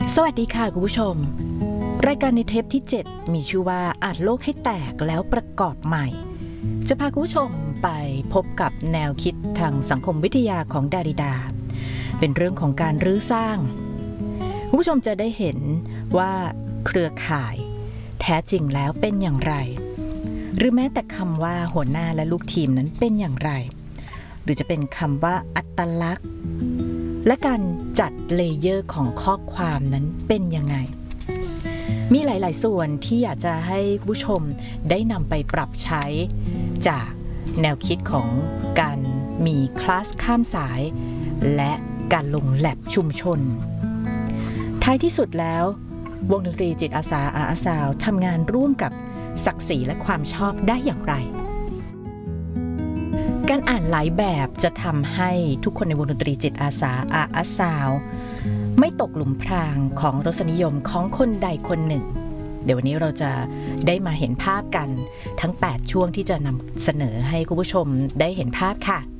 สวัสดีค่ะคุณผู้ชมรายการในเทปที่ 7 มีชื่อว่าอ่านโลกให้แตกแล้วประกอบใหม่จะพาคุณผู้ชมไปพบกับแนวคิดทางสังคมวิทยาของดาริดาเป็นเรื่องของการรื้อสร้างคุณผู้ชมจะได้เห็นว่าเครือข่ายแท้จริงแล้วเป็นอย่างไรหรือแม้แต่คำว่าหัวหน้าและลูกทีมนั้นเป็นอย่างไรหรือจะเป็นคำว่าอัตลักษณ์และการจัดเลเยอร์ของข้อความนั้นเป็นยังไงมีหลายๆส่วนที่อยากจะให้ผู้ชมได้นำไปปรับใช้จากแนวคิดของการมีคลาสข้ามสายและการลงแลบชุมชนท้ายที่สุดแล้ววงดนตรีจิตอาสาอาซาวทำงานร่วมกับศักดิ์ศรีและความชอบได้อย่างไรการอ่านหลายแบบจะทำให้ทุกคนในวงดนตรีจิตอาสาอาซาวไม่ตกหลุมพรางของรสนิยมของคนใดคนหนึ่งเดี๋ยววันนี้เราจะได้มาเห็นภาพกันทั้ง8ช่วงที่จะนำเสนอให้คุณผู้ชมได้เห็นภาพค่ะ